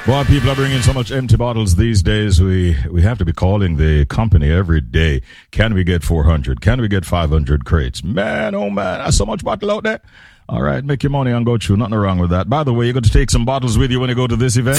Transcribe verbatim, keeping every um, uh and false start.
Well, people are bringing so much empty bottles these days. We we have to be calling the company every day. Can we get four hundred? Can we get five hundred crates? Man, oh man, that's so much bottle out there. All right, make your money and go through. Nothing wrong with that. By the way, you're going to take some bottles with you when you go to this event?